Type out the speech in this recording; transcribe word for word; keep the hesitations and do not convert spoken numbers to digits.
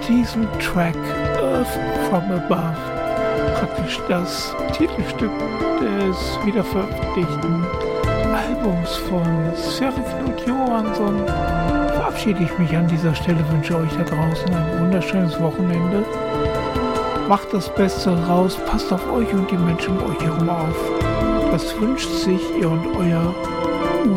diesem Track Earth from Above, praktisch das Titelstück des wiederveröffentlichten Albums von Serif und Johansson, verabschiede ich mich an dieser Stelle, wünsche euch da draußen ein wunderschönes Wochenende. Macht das Beste raus, passt auf euch und die Menschen um euch herum auf. Das wünscht sich ihr und euer